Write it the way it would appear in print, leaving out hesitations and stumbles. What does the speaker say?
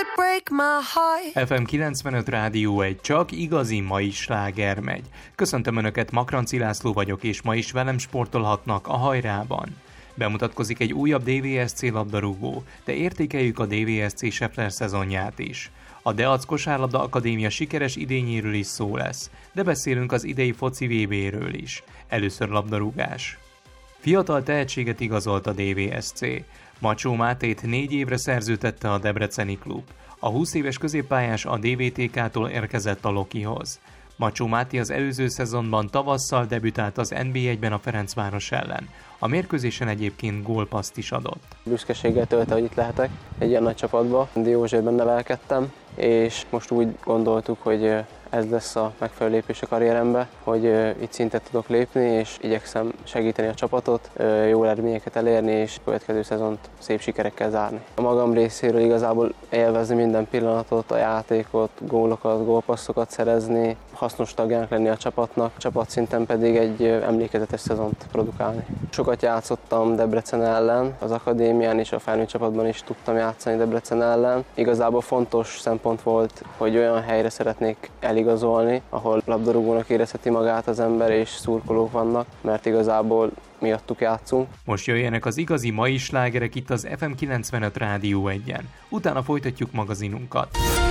FM 95 Rádió 1, csak igazi mai sláger megy. Köszöntöm Önöket, Makranci László vagyok, és ma is velem sportolhatnak a hajrában. Bemutatkozik egy újabb DVSC labdarúgó, de értékeljük a DVSC Schaeffler szezonját is. A Deac Kosárlabda Akadémia sikeres idényéről is szó lesz, de beszélünk az idei foci VB-ről is. Először labdarúgás. Fiatal tehetséget igazolt a DVSC. Macsó Mátét 4 évre szerződtette a debreceni klub. A 20 éves középpályás a DVTK-tól érkezett a Lokihoz. Macsó Máté az előző szezonban tavasszal debütált az NB1-ben a Ferencváros ellen. A mérkőzésen egyébként gólpasszt is adott. Büszkeséggel tölt, hogy itt lehetek egy ilyen nagy csapatba. Diózsérben nevelkedtem, és most úgy gondoltuk, hogy ez lesz a megfelelő lépés a karrierembe, hogy itt szintet tudok lépni, és igyekszem segíteni a csapatot, jó eredményeket elérni, és a következő szezont szép sikerekkel zárni. A magam részéről igazából élvezni minden pillanatot, a játékot, gólokat, gólpasszokat szerezni, hasznos tagjának lenni a csapatnak, csapatszinten pedig egy emlékezetes szezont produkálni. Sokat játszottam Debrecen ellen, az akadémián és a felnőtt csapatban is tudtam játszani Debrecen ellen. Igazából fontos szempont volt, hogy olyan helyre szeretnék eligazolni, ahol labdarúgónak érezheti magát az ember, és szurkolók vannak, mert igazából miattuk játszunk. Most jöjjenek az igazi mai slágerek itt az FM 95 Rádió 1-en. Utána folytatjuk magazinunkat.